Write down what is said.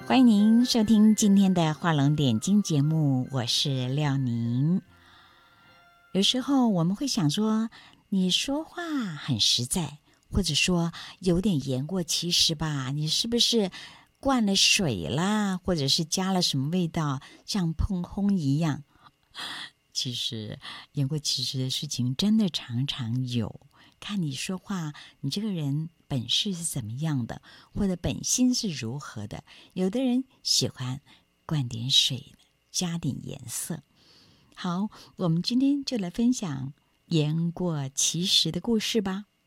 欢迎您收听今天的画龙点睛节目，我是廖宁。有时候我们会想说，你说话很实在，或者说有点言过其实吧，你是不是灌了水啦，或者是加了什么味道，像碰轰一样？其实言过其实的事情真的常常有，看你说话，你这个人本事是怎么样的，或者本心是如何的。有的人喜欢灌点水，加点颜色。好，我们今天就来分享言过其实的故事吧。